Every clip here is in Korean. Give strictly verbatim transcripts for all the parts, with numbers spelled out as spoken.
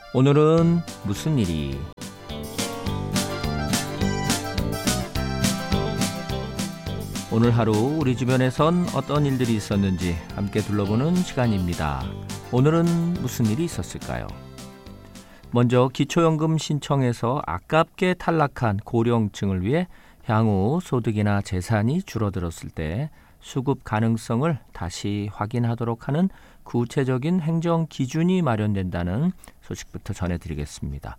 오늘은 무슨 일이? 오늘 하루 우리 주변에선 어떤 일들이 있었는지 함께 둘러보는 시간입니다. 오늘은 무슨 일이 있었을까요? 먼저 기초연금 신청에서 아깝게 탈락한 고령층을 위해 향후 소득이나 재산이 줄어들었을 때 수급 가능성을 다시 확인하도록 하는 구체적인 행정 기준이 마련된다는 소식부터 전해드리겠습니다.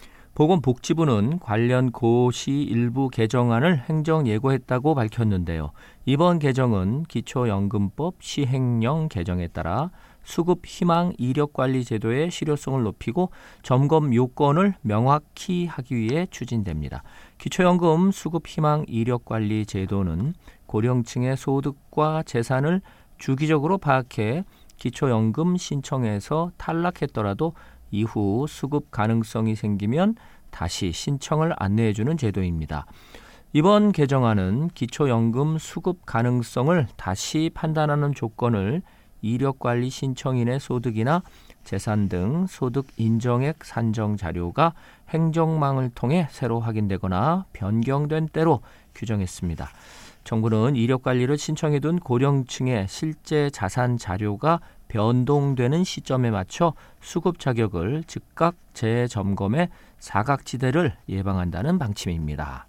보건복지부는 관련 고시 일부 개정안을 행정 예고했다고 밝혔는데요. 이번 개정은 기초연금법 시행령 개정에 따라 수급 희망 이력관리 제도의 실효성을 높이고 점검 요건을 명확히 하기 위해 추진됩니다. 기초연금 수급 희망 이력관리 제도는 고령층의 소득과 재산을 주기적으로 파악해 기초연금 신청에서 탈락했더라도 이후 수급 가능성이 생기면 다시 신청을 안내해주는 제도입니다. 이번 개정안은 기초연금 수급 가능성을 다시 판단하는 조건을 이력관리 신청인의 소득이나 재산 등 소득 인정액 산정 자료가 행정망을 통해 새로 확인되거나 변경된 때로 규정했습니다. 정부는 이력관리를 신청해둔 고령층의 실제 자산 자료가 변동되는 시점에 맞춰 수급 자격을 즉각 재점검해 사각지대를 예방한다는 방침입니다.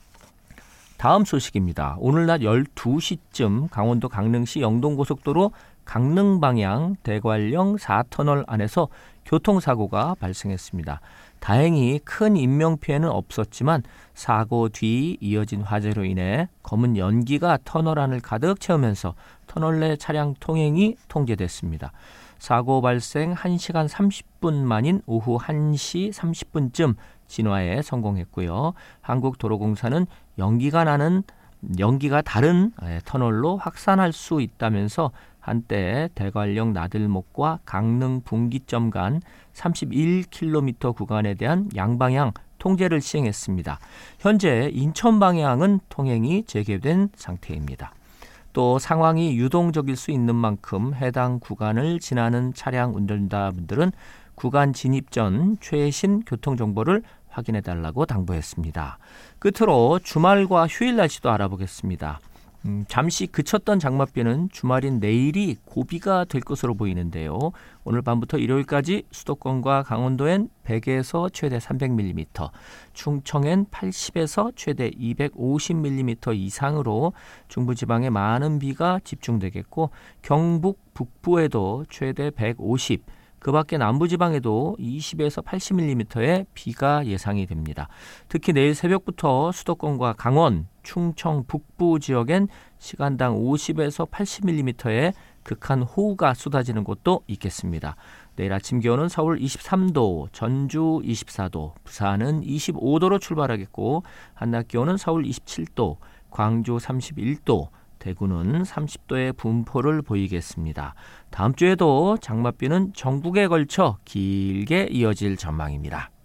다음 소식입니다. 오늘 낮 열두 시쯤 강원도 강릉시 영동고속도로 강릉 방향 대관령 사 터널 안에서 교통사고가 발생했습니다. 다행히 큰 인명피해는 없었지만 사고 뒤 이어진 화재로 인해 검은 연기가 터널 안을 가득 채우면서 터널 내 차량 통행이 통제됐습니다. 사고 발생 한 시간 삼십 분 만인 오후 한 시 삼십 분쯤 진화에 성공했고요. 한국도로공사는 연기가 나는 연기가 다른 터널로 확산할 수 있다면서 한때 대관령 나들목과 강릉 분기점 간 삼십일 킬로미터 구간에 대한 양방향 통제를 시행했습니다. 현재 인천 방향은 통행이 재개된 상태입니다. 또 상황이 유동적일 수 있는 만큼 해당 구간을 지나는 차량 운전자분들은 구간 진입 전 최신 교통정보를 확인해달라고 당부했습니다. 끝으로 주말과 휴일 날씨도 알아보겠습니다. 음, 잠시 그쳤던 장맛비는 주말인 내일이 고비가 될 것으로 보이는데요. 오늘 밤부터 일요일까지 수도권과 강원도엔 백에서 최대 삼백 밀리미터, 충청엔 팔십에서 최대 이백오십 밀리미터 이상으로 중부지방에 많은 비가 집중되겠고 경북 북부에도 최대 백오십, 그 밖에 남부지방에도 이십에서 팔십 밀리미터의 비가 예상이 됩니다. 특히 내일 새벽부터 수도권과 강원, 충청 북부 지역엔 시간당 오십에서 팔십 밀리미터의 극한 호우가 쏟아지는 곳도 있겠습니다. 내일 아침 기온은 서울 이십삼 도, 전주 이십사 도, 부산은 이십오 도로 출발하겠고 한낮 기온은 서울 이십칠 도, 광주 삼십일 도, 대구는 삼십 도의 분포를 보이겠습니다. 다음 주에도 장맛비는 전국에 걸쳐 길게 이어질 전망입니다.